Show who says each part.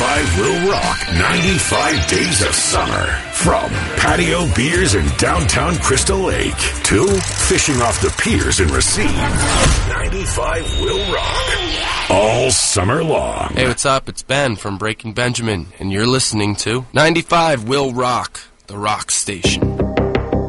Speaker 1: 95 will rock 95 days of summer. From patio beers in downtown Crystal Lake to fishing off the piers in Racine. 95 will rock all summer long.
Speaker 2: Hey, what's up? It's Ben from Breaking Benjamin, and you're listening to 95 Will Rock, the rock station.